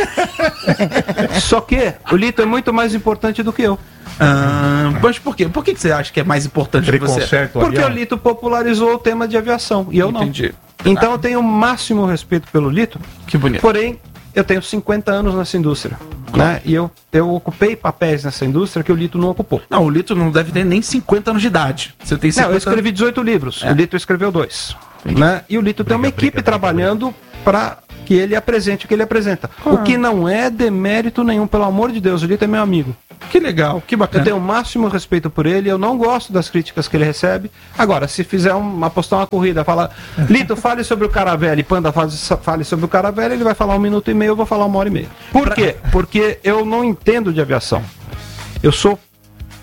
Só que o Lito é muito mais importante do que eu. Mas por quê? Por que você acha que é mais importante Ele que você? conserta o Porque avião? o Lito popularizou o tema de aviação e eu não. Entendi. Então eu tenho o máximo respeito pelo Lito. Que bonito. Porém, eu tenho 50 anos nessa indústria, né? E eu ocupei papéis nessa indústria que o Lito não ocupou. Não, o Lito não deve ter nem 50 anos de idade. Você tem 50 Não, eu escrevi 18 livros, o Lito escreveu 2. Né? E o Lito tem uma equipe trabalhando para que ele apresente o que ele apresenta. O que não é demérito nenhum, pelo amor de Deus, o Lito é meu amigo. Que legal, que Eu bacana. tenho o máximo respeito por ele, eu não gosto das críticas que ele recebe. Agora, se fizer apostar uma corrida, falar, Lito, fale sobre o Caravelli, Panda, fale sobre o Caravelli, ele vai falar 1 minuto e meio, eu vou falar 1h30. Por quê? Porque eu não entendo de aviação. Eu sou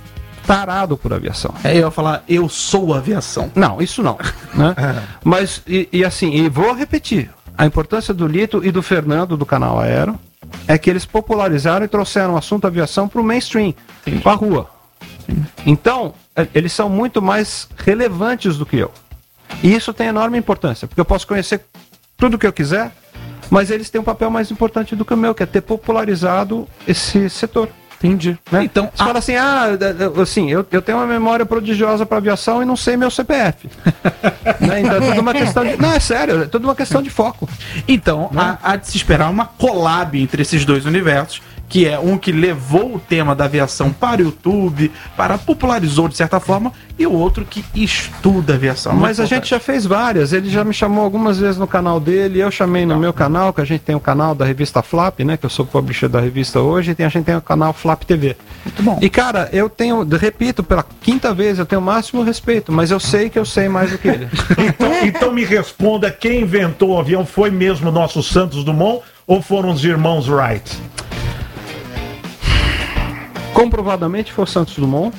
tarado por aviação. Eu ia falar, eu sou aviação. Não, isso não. Né? Mas, e vou repetir. A importância do Lito e do Fernando, do canal Aero, é que eles popularizaram e trouxeram o assunto aviação para o mainstream, para a rua. Sim. Então, eles são muito mais relevantes do que eu. E isso tem enorme importância, porque eu posso conhecer tudo o que eu quiser, mas eles têm um papel mais importante do que o meu, que é ter popularizado esse setor. Entendi. Né? Então, você fala assim, eu tenho uma memória prodigiosa para aviação e não sei meu CPF. Né? Então é tudo uma questão de... Não, é sério, é tudo uma questão de foco. Então, há de se esperar uma collab entre esses dois universos, que é um que levou o tema da aviação para o YouTube, popularizou de certa forma, e o outro que estuda aviação. Mas a gente já fez várias, ele já me chamou algumas vezes no canal dele, eu chamei no meu canal, que a gente tem o canal da revista Flap, né, que eu sou publisher da revista hoje, e a gente tem o canal Flap TV. Muito bom. E cara, repito, pela quinta vez, eu tenho o máximo respeito, mas eu sei que eu sei mais do que ele. Então me responda, quem inventou o avião foi mesmo o nosso Santos Dumont ou foram os irmãos Wright? Comprovadamente foi o Santos Dumont.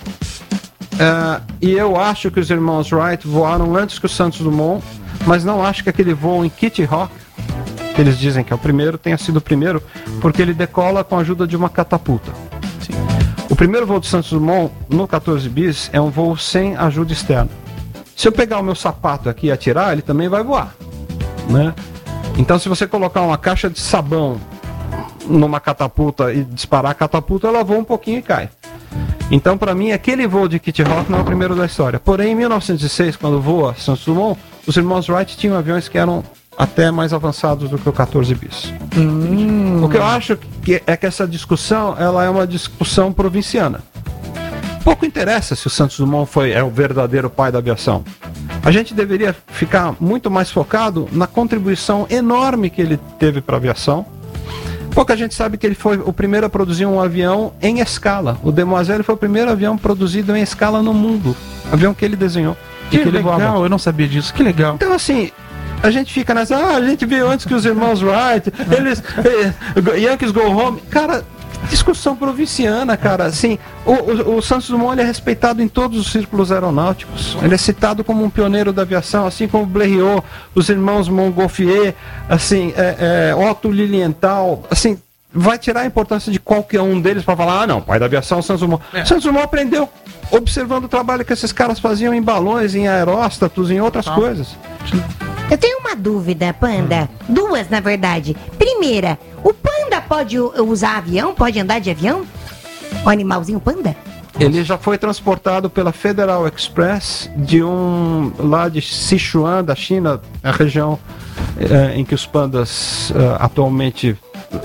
E eu acho que os irmãos Wright voaram antes que o Santos Dumont, mas não acho que aquele voo em Kitty Hawk, que eles dizem que é o primeiro, tenha sido o primeiro, porque ele decola com a ajuda de uma catapulta. Sim. O primeiro voo do Santos Dumont no 14 bis é um voo sem ajuda externa. Se eu pegar o meu sapato aqui e atirar, ele também vai voar, né? Então, se você colocar uma caixa de sabão numa catapulta e disparar a catapulta, ela voa um pouquinho e cai. Então, para mim, aquele voo de Kitty Hawk não é o primeiro da história. Porém, em 1906, quando voa Santos Dumont, os irmãos Wright tinham aviões que eram até mais avançados do que o 14 bis. O que eu acho que essa discussão, ela é uma discussão provinciana. Pouco interessa se o Santos Dumont é o verdadeiro pai da aviação. A gente deveria ficar muito mais focado na contribuição enorme que ele teve para a aviação. Pouca gente sabe que ele foi o primeiro a produzir um avião em escala. O Demoiselle foi o primeiro avião produzido em escala no mundo. Avião que ele desenhou. Que legal, eu não sabia disso. Que legal. Então, assim, a gente fica nessa... a gente viu antes que os irmãos Wright, Yankees go home. Cara, discussão provinciana, cara. Assim, o Santos Dumont ele é respeitado em todos os círculos aeronáuticos. Ele é citado como um pioneiro da aviação, assim como Blériot, os irmãos Montgolfier, assim, Otto Lilienthal, assim, vai tirar a importância de qualquer um deles para falar, não, pai da aviação, Santos Dumont. Santos Dumont aprendeu observando o trabalho que esses caras faziam em balões, em aeróstatos, em outras coisas. Eu tenho uma dúvida, Panda. Duas, na verdade. Primeira, o Panda pode usar avião? Pode andar de avião? O animalzinho Panda? Ele já foi transportado pela Federal Express lá de Sichuan, da China, a região em que os pandas atualmente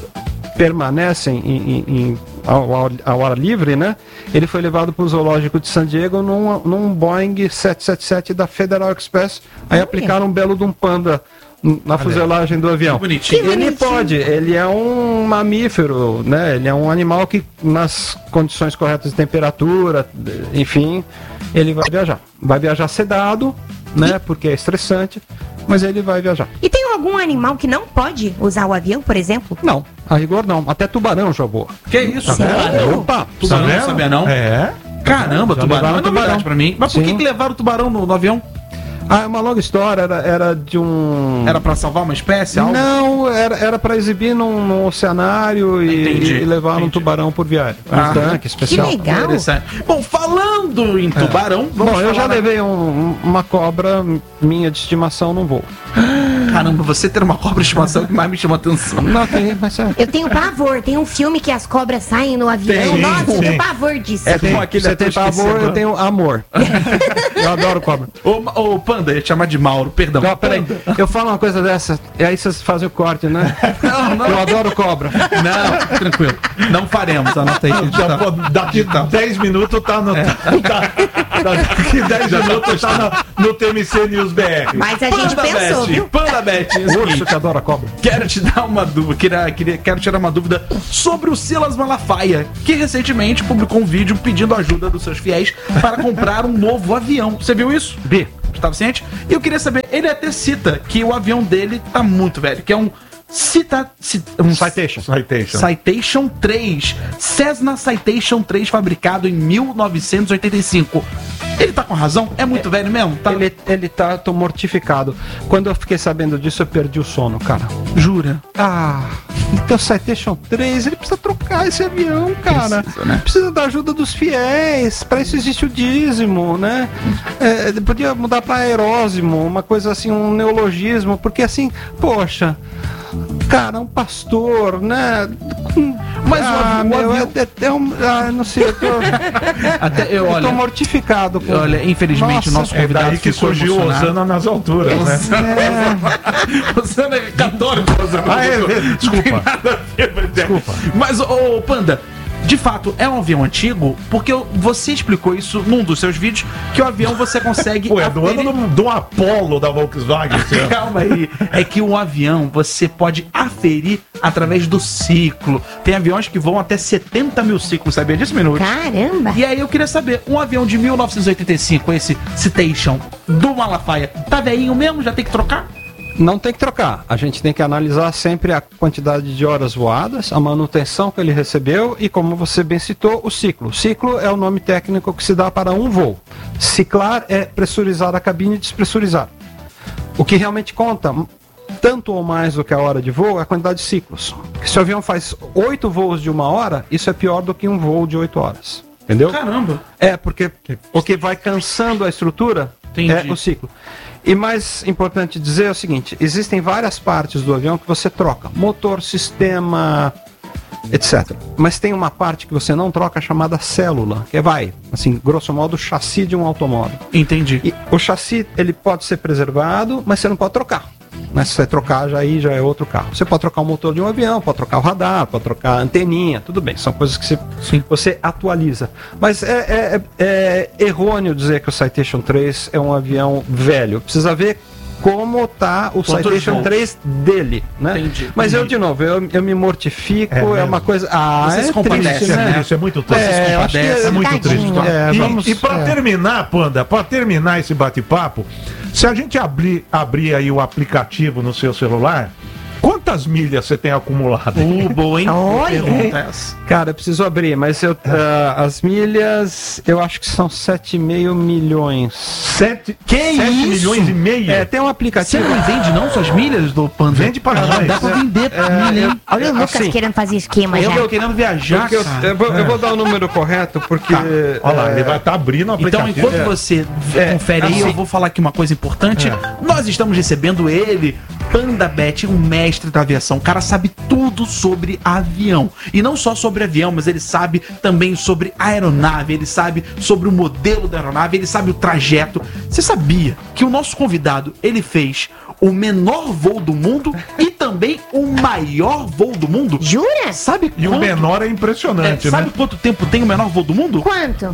permanecem ao ar livre, né? Ele foi levado para o zoológico de San Diego num Boeing 777 da Federal Express. Aí aplicaram um belo de um panda na fuselagem do avião. Ele pode, ele é um mamífero, né? Ele é um animal que nas condições corretas de temperatura, enfim, ele vai viajar. Vai viajar sedado, né? Porque é estressante, mas ele vai viajar. E tem algum animal que não pode usar o avião, por exemplo? Não, a rigor não. Até tubarão já voa. Que isso? Sério? Opa, tubarão não sabia não? Caramba, tubarão é novidade pra mim. Mas por que levaram o tubarão no avião? É uma longa história, era de um... Era pra salvar uma espécie? Algo? Não, era pra exibir num oceanário e levar um tubarão por viagem. Um tanque especial. Que legal! Bom, falando em tubarão... Bom, eu já levei uma cobra minha de estimação num voo. Caramba, você ter uma cobra de estimação que mais me chama atenção. Não, mas eu tenho pavor. Tem um filme que as cobras saem no avião. Nossa, eu tenho pavor disso. Você tem pavor, eu tenho amor. Eu adoro cobra. Ô, Panda, ia te chamar de Mauro, perdão. Não, peraí, eu falo uma coisa dessa, e aí vocês fazem o corte, né? Não. Eu adoro cobra. Não, tranquilo. Não faremos, anota aí. Daqui 10 minutos tá no... Daqui 10 minutos tá no TMC News BR. Mas a gente pensou, viu? Panda Bet, urso que adora cobra. Quero te dar uma dúvida, quero tirar uma dúvida sobre o Silas Malafaia, que recentemente publicou um vídeo pedindo ajuda dos seus fiéis para comprar um novo avião. Você viu isso? Vi. Estava ciente? E eu queria saber, ele até cita que o avião dele tá muito velho, que é um Citation 3. Cessna Citation 3, fabricado em 1985. Ele tá com razão? É muito velho mesmo? Tá... Ele tá, tô mortificado. Quando eu fiquei sabendo disso, eu perdi o sono, cara. Jura? Então o Citation 3, ele precisa trocar esse avião, cara. Precisa da ajuda dos fiéis. Pra isso existe o dízimo, né? Ele podia mudar pra aerósimo, uma coisa assim, um neologismo, porque assim, poxa, cara, um pastor, né? Mas não sei, eu tô mortificado. Olha, infelizmente, o nosso convidado daí que surgiu Osana nas alturas, né? Osana é católico, Osana. Desculpa. Desculpa. Mas, ô Panda, de fato, é um avião antigo, porque você explicou isso num dos seus vídeos, que o avião você consegue... Pô, é do ano do Apollo da Volkswagen. Calma aí. É que um avião você pode aferir através do ciclo. Tem aviões que vão até 70 mil ciclos, sabia disso, Minuto? Caramba! E aí eu queria saber, um avião de 1985, esse Citation do Malafaia, tá velhinho mesmo? Já tem que trocar? Não tem que trocar. A gente tem que analisar sempre a quantidade de horas voadas, a manutenção que ele recebeu e, como você bem citou, o ciclo. Ciclo é o nome técnico que se dá para um voo. Ciclar é pressurizar a cabine e despressurizar. O que realmente conta, tanto ou mais do que a hora de voo, é a quantidade de ciclos. Se o avião faz 8 voos de 1 hora, isso é pior do que um voo de 8 horas. Entendeu? Caramba! Porque o que vai cansando a estrutura é o ciclo. E mais importante dizer é o seguinte, existem várias partes do avião que você troca, motor, sistema, etc. Mas tem uma parte que você não troca chamada célula, que assim, grosso modo, o chassi de um automóvel. Entendi. E o chassi, ele pode ser preservado, mas você não pode trocar. Mas se você trocar, já é outro carro. Você pode trocar o motor de um avião, pode trocar o radar, pode trocar a anteninha, tudo bem. São coisas que você atualiza. Mas é errôneo dizer que o Citation 3 é um avião velho. Precisa ver como tá o Citation 3 dele, né? Entendi. Mas eu, de novo, eu me mortifico, é uma coisa... Vocês se compadecem, triste, né? Isso é muito triste. É muito triste. E para terminar, Panda, para terminar esse bate-papo, se a gente abrir aí o aplicativo no seu celular, quantas milhas você tem acumulado? Boa, hein? Olha! Cara, eu preciso abrir, mas as milhas, eu acho que são 7,5 milhões. 7 isso? milhões e meio? Tem um aplicativo... Você não vende não suas milhas do Panda? Vende para nós. Dá pra vender milha, hein? Olha o Lucas querendo fazer esquema já. Eu tô querendo viajar, cara. Eu vou dar o número correto, porque... Olha lá, ele vai estar abrindo o aplicativo. Então, enquanto você confere aí, eu vou falar aqui uma coisa importante. Nós estamos recebendo ele, Panda Bet, um mestre da aviação. O cara sabe tudo sobre avião. E não só sobre avião, mas ele sabe também sobre aeronave, ele sabe sobre o modelo da aeronave, ele sabe o trajeto. Você sabia que o nosso convidado, ele fez o menor voo do mundo e também o maior voo do mundo? Jura? Sabe E o menor é impressionante, sabe né? quanto tempo tem o menor voo do mundo? Quanto?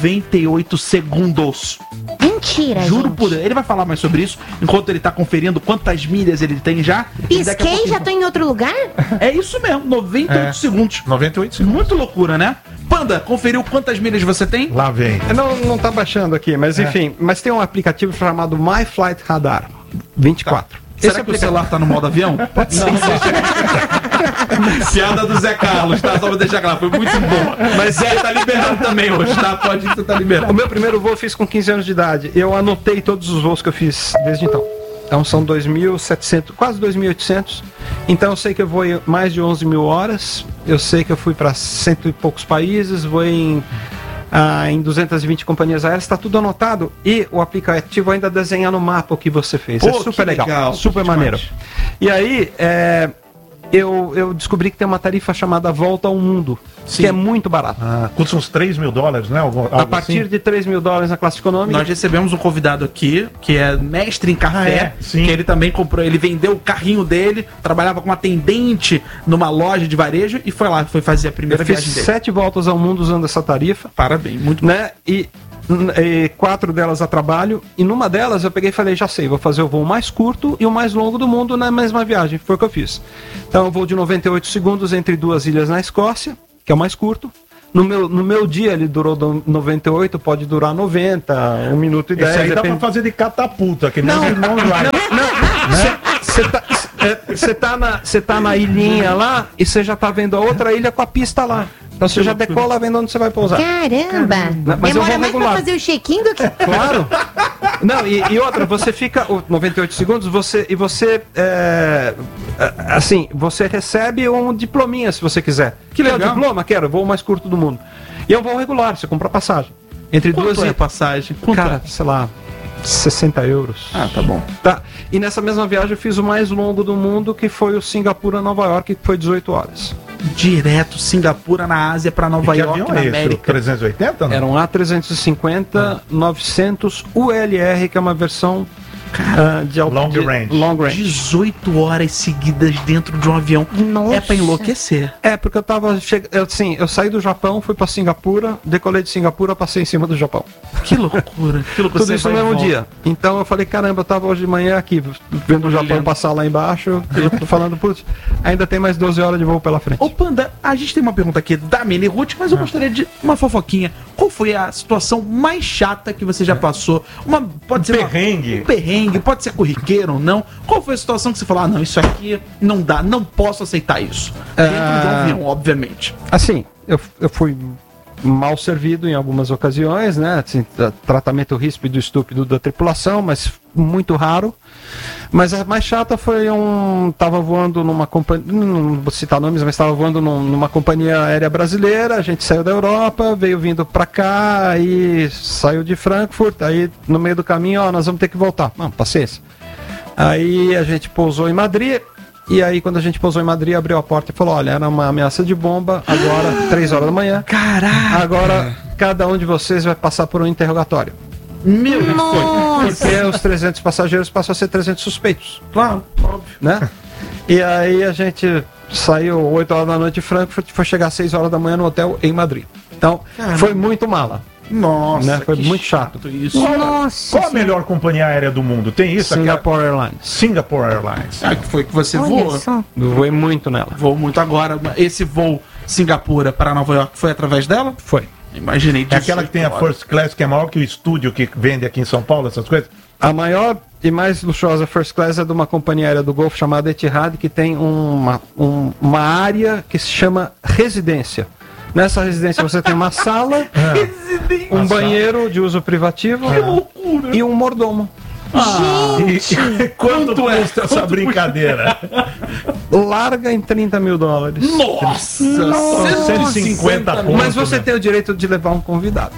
98 segundos. Mentira, Juro gente. por Deus. Ele vai falar mais sobre isso enquanto ele tá conferindo quantas milhas ele tem já. E daqui a Pisquei, pouco já tô em outro lugar? É isso mesmo, 98 segundos. 98 segundos. Muito loucura, né? Panda, conferiu quantas milhas você tem? Lá vem. Não tá baixando aqui, mas enfim. Mas tem um aplicativo chamado My Flight Radar 24. Será que o celular tá no modo avião? Pode ser. Piada do Zé Carlos, tá? Só vou deixar claro, foi muito bom. Mas Zé tá liberado também hoje, tá? Pode ir, você tá liberado. O meu primeiro voo eu fiz com 15 anos de idade. Eu anotei todos os voos que eu fiz desde então. Então são 2.700, quase 2.800. Então eu sei que eu vou em mais de 11 mil horas. Eu sei que eu fui para 100 e poucos países. Vou em 220 companhias aéreas. Está tudo anotado. E o aplicativo ainda desenha no mapa o que você fez. Pô, é super legal, super que maneiro. demais. E aí, eu descobri que tem uma tarifa chamada Volta ao Mundo, Sim. que é muito barata. Custa uns 3 mil dólares, né? Algo A partir de 3 mil dólares na classe econômica. Nós recebemos um convidado aqui, que é mestre em café, sim. que ele também comprou, ele vendeu o carrinho dele, trabalhava como atendente numa loja de varejo e foi lá, foi fazer a primeira Eu fiz viagem dele. 7 voltas ao mundo usando essa tarifa, Parabéns, muito bom. né? E 4 delas a trabalho, e numa delas eu peguei e falei, já sei, vou fazer o voo mais curto e o mais longo do mundo na mesma viagem. Foi o que eu fiz. Então eu vou de 98 segundos entre 2 ilhas na Escócia, que é o mais curto. No meu dia ele durou 98, pode durar 90, 1 minuto e 10. Esse aí dá pra depende... fazer de catapulta, que nem Não, os irmãos Wright. Você tá... Você tá na ilhinha lá e você já tá vendo a outra ilha com a pista lá. Então você já decola vendo onde você vai pousar. Caramba! Mas eu vou Demora mais regular. pra fazer o check-in do que... Claro. Não, e outra, você fica 98 segundos, você recebe um diplominha se você quiser. Que Quer o legal. diploma? Quero, o voo mais curto do mundo. E é um voo regular, você compra passagem. Entre Quanto duas é e a passagem? Quanto cara, sei lá, 60 euros. Ah, tá bom. Tá. E nessa mesma viagem eu fiz o mais longo do mundo, que foi o Singapura-Nova York, que foi 18 horas. Direto, Singapura na Ásia pra Nova Que York, avião na é esse? O América. 380? Não? Era um A350-900 ULR, que é uma versão de Long range. Long range. 18 horas seguidas dentro de um avião. Nossa. É pra enlouquecer. É, porque eu tava. Eu saí do Japão, fui pra Singapura, decolei de Singapura, passei em cima do Japão. Que loucura. Que loucura. Tudo isso no mesmo dia. Então eu falei, caramba, eu tava hoje de manhã aqui, vendo o Japão Olhando. passar lá embaixo, e eu tô falando, putz, ainda tem mais 12 horas de voo pela frente. Ô Panda, a gente tem uma pergunta aqui da Mini Ruth, mas eu gostaria de uma fofoquinha. Qual foi a situação mais chata que você já passou? Pode ser perrengue. Um perrengue, pode ser corriqueiro ou não. Qual foi a situação que você falou, não, isso aqui não dá, não posso aceitar isso? Dentro de um avião, obviamente. Assim, eu fui mal servido em algumas ocasiões, né? Assim, tratamento ríspido e estúpido da tripulação, mas muito raro. Mas a mais chata foi tava voando numa companhia, não vou citar nomes, mas estava voando numa companhia aérea brasileira, a gente saiu da Europa, veio vindo pra cá, aí saiu de Frankfurt, aí no meio do caminho, nós vamos ter que voltar. Não, paciência. Aí a gente pousou em Madrid, e aí quando a gente pousou em Madrid, abriu a porta e falou, olha, era uma ameaça de bomba, agora 3 horas da manhã. Caraca! Agora cada um de vocês vai passar por um interrogatório. Meu Deus, foi. Nossa! Porque os 300 passageiros passam a ser 300 suspeitos, Claro, óbvio. né? E aí a gente saiu 8 horas da noite de Frankfurt e foi chegar às 6 horas da manhã no hotel em Madrid. Então, Caramba. foi muito mala. Nossa, Né? Foi que muito chato. isso. Nossa! Qual a melhor companhia aérea do mundo? Tem isso? Singapore Airlines. Singapore Airlines. Ah, que foi que você Olha voou? só. Voei muito nela. Voou muito agora. Esse voo Singapura para Nova York foi através dela? Foi. Imaginei. É aquela que tem a 18 horas. First Class, que é maior que o estúdio que vende aqui em São Paulo, essas coisas? A maior e mais luxuosa First Class é de uma companhia aérea do Golfo chamada Etihad, que tem uma área que se chama residência. Nessa residência você tem uma sala, um banheiro de uso privativo e um mordomo. E quanto custa essa brincadeira? Larga em $30 mil. Nossa! 150 pontos. Mas você tem o direito de levar um convidado.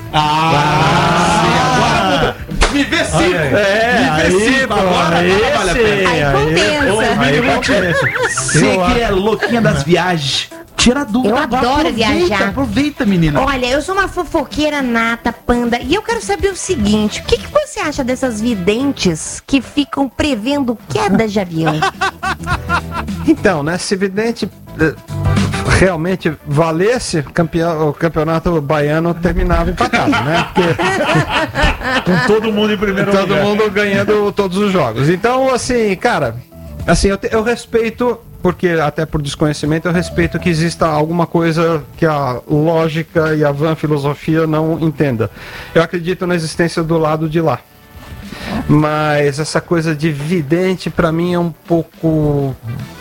Agora me vê cinco! Aí. Me vê cinco agora! Vale a pena. Aí compensa. Aí Você que é louquinha das viagens, tira a dúvida. Eu agora. adoro Aproveita, viajar. Aproveita, menina. Olha, eu sou uma fofoqueira nata, Panda, e eu quero saber o seguinte: o que você acha dessas videntes que ficam prevendo quedas de avião? Então, né, se vidente realmente valesse, o campeonato baiano terminava empatado, né? Porque com todo mundo em primeiro todo lugar. mundo ganhando todos os jogos. Então, assim, cara, assim, eu respeito, porque até por desconhecimento, eu respeito que exista alguma coisa que a lógica e a van filosofia não entenda. Eu acredito na existência do lado de lá. Mas essa coisa de vidente, pra mim, é um pouco...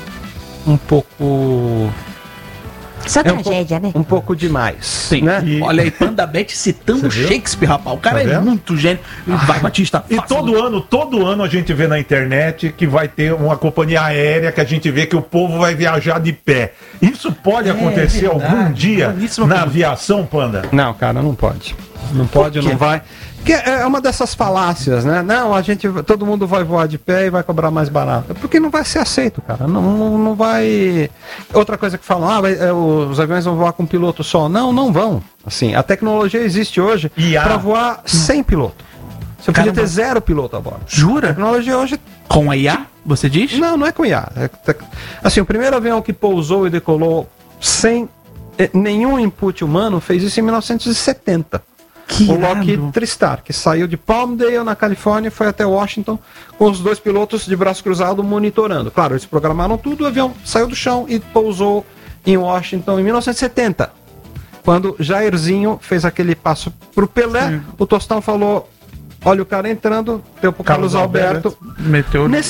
Isso é tragédia, né? Um pouco demais. Sim. Né? E- Olha aí, Panda Bet citando Você viu? Shakespeare, rapaz. O cara Tá é vendo? muito gênio. Vai, Batista. E faça todo ano a gente vê na internet que vai ter uma companhia aérea que a gente vê que o povo vai viajar de pé. Isso pode acontecer verdade. algum dia Boníssima na pergunta. aviação, Panda? Não, cara, não pode. Não pode, quê? não vai. Porque é uma dessas falácias, né? Não, todo mundo vai voar de pé e vai cobrar mais barato. Porque não vai ser aceito, cara. Não vai. Outra coisa que falam, os aviões vão voar com piloto só. Não vão. Assim, a tecnologia existe hoje IA. para voar sem piloto. Você podia Caramba. ter 0 piloto a bordo. A Jura? tecnologia hoje. Com a IA, você diz? Não é com IA. Assim, o primeiro avião que pousou e decolou sem nenhum input humano fez isso em 1970. Que O irado. Lockheed Tristar, que saiu de Palmdale, na Califórnia, e foi até Washington, com os 2 pilotos de braço cruzado monitorando. Claro, eles programaram tudo, o avião saiu do chão e pousou em Washington em 1970. Quando Jairzinho fez aquele passo pro Pelé, Sim. o Tostão falou: olha o cara entrando, deu pro Carlos Alberto. Meteu.